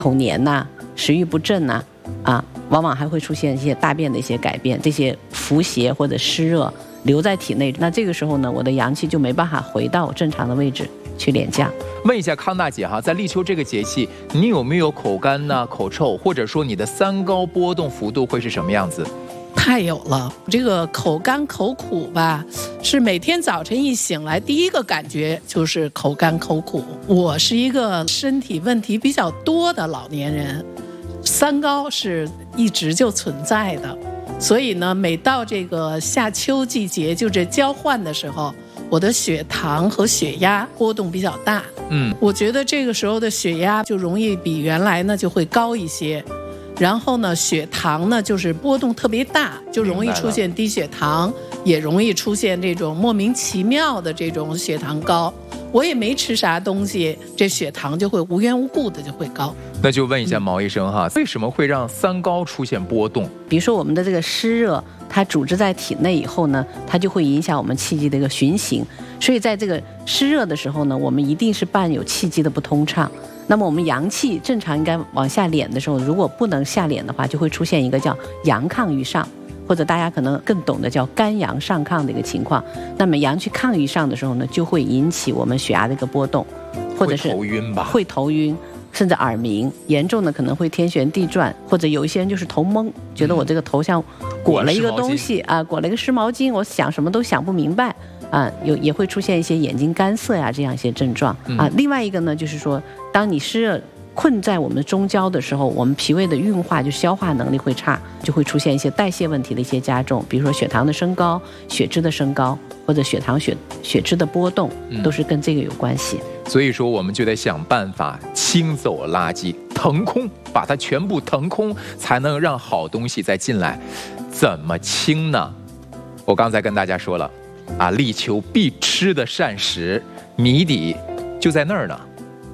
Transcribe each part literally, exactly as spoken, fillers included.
口黏呐、食欲不振呐、啊，啊，往往还会出现一些大便的一些改变，这些腹泻或者湿热留在体内，那这个时候呢，我的阳气就没办法回到正常的位置去敛降。 问一下康大姐哈，在立秋这个节气，你有没有口干呐、口臭，或者说你的三高波动幅度会是什么样子？ 太有了，这个口干口苦吧，是每天早晨一醒来第一个感觉就是口干口苦。我是一个身体问题比较多的老年人，三高是一直就存在的，所以呢，每到这个夏秋季节，就这交换的时候，我的血糖和血压波动比较大。嗯，我觉得这个时候的血压就容易比原来呢就会高一些。然后呢，血糖呢就是波动特别大，就容易出现低血糖，也容易出现这种莫名其妙的这种血糖高。我也没吃啥东西，这血糖就会无缘无故的就会高。 那就问一下毛医生哈，为什么会让三高出现波动？ 比如说我们的这个湿热，它阻滞在体内以后呢，它就会影响我们气机的一个循行。所以在这个湿热的时候呢，我们一定是伴有气机的不通畅。那么我们阳气正常应该往下敛的时候，如果不能下敛的话，就会出现一个叫阳亢于上，或者大家可能更懂的叫肝阳上亢的一个情况。那么阳气亢于上的时候呢，就会引起我们血压的一个波动，或者是会头晕吧？ 会头晕，甚至耳鸣，严重的可能会天旋地转，或者有一些人就是头懵，觉得我这个头像裹了一个东西啊，裹了一个湿毛巾，我想什么都想不明白。啊，有也会出现一些眼睛干涩呀这样一些症状啊。另外一个呢，就是说，当你湿热困在我们中焦的时候，我们脾胃的运化就消化能力会差，就会出现一些代谢问题的一些加重，比如说血糖的升高、血脂的升高，或者血糖血血脂的波动，都是跟这个有关系。 嗯、所以说，我们就得想办法清走垃圾，腾空，把它全部腾空，才能让好东西再进来。怎么清呢？我刚才跟大家说了。啊，立秋必吃的膳食谜底就在那儿呢。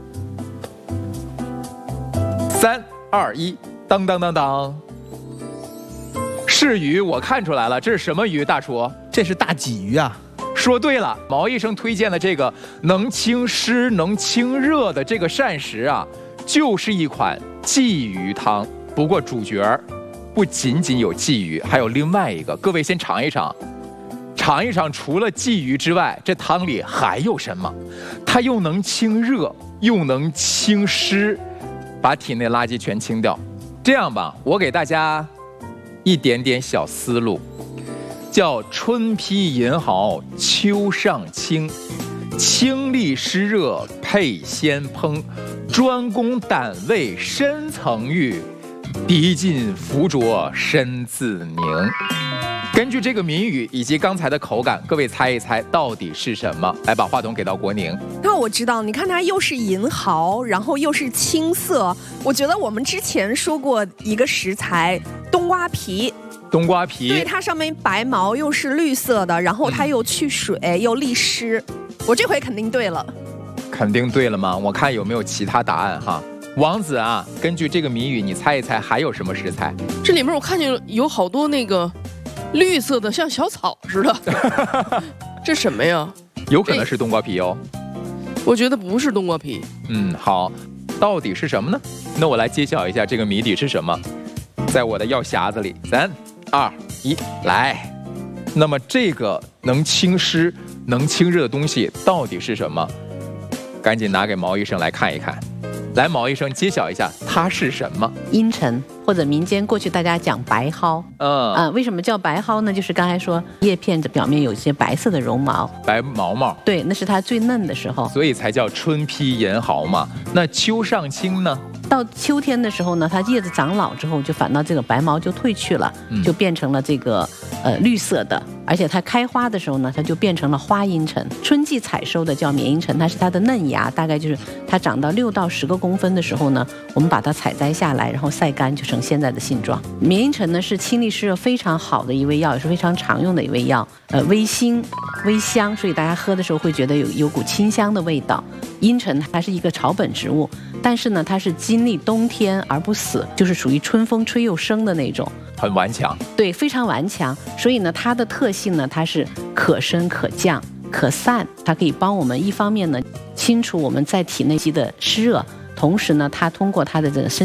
三二一，当当当当，是鱼，我看出来了，这是什么鱼？大厨， 这是大鲫鱼啊！ 说对了，毛医生推荐的这个能清湿、能清热的这个膳食啊，就是一款鲫鱼汤。不过主角不仅仅有鲫鱼，还有另外一个，各位先尝一尝。尝一尝，除了鲫鱼之外，这汤里还有什么？它又能清热，又能清湿，把体内垃圾全清掉。这样吧，我给大家一点点小思路，叫春披银毫，秋上清，清利湿热配鲜烹，专攻胆胃深层郁，涤尽浮浊身自宁。根据这个谜语以及刚才的口感，各位猜一猜到底是什么？来，把话筒给到国宁。 那我知道，你看它又是银毫，然后又是青色。我觉得我们之前说过一个食材，冬瓜皮。 冬瓜皮， 对，它上面白毛又是绿色的，然后它又去水、嗯、又利湿。我这回肯定对了。 肯定对了吗？我看有没有其他答案哈。王子啊，根据这个谜语，你猜一猜还有什么食材？ 这里面我看见有好多那个。绿色的像小草似的，这什么呀？ 有可能是冬瓜皮哦。 我觉得不是冬瓜皮。 嗯，好，到底是什么呢？那我来揭晓一下这个谜底是什么，在我的药匣子里，三二一，来。那么这个能清湿、能清热的东西到底是什么？赶紧拿给毛医生来看一看。来，毛医生揭晓一下，它是什么？ 茵陈，或者民间过去大家讲白蒿。嗯啊，为什么叫白蒿呢？就是刚才说叶片的表面有一些白色的绒毛， 白毛毛。 对，那是它最嫩的时候， 所以才叫春披银毫嘛。那秋上清呢？ 到秋天的时候呢，它叶子长老之后，就反倒这个白毛就褪去了，嗯、就变成了这个呃绿色的，而且它开花的时候呢，它就变成了花茵陈。春季采收的叫绵茵陈，它是它的嫩芽，大概就是它长到六到十个公分的时候呢，我们把它采摘下来，然后晒干，就成现在的性状。绵茵陈呢是清利湿热非常好的一味药，也是非常常用的一味药，呃，微辛微香，所以大家喝的时候会觉得有有股清香的味道。茵陈它是一个草本植物，但是呢，它是经历冬天而不死，就是属于春风吹又生的那种， 很顽强。 对，非常顽强。所以呢，它的特性呢，它是可升可降可散，它可以帮我们一方面呢清除我们在体内积的湿热，同时呢，它通过它的这个身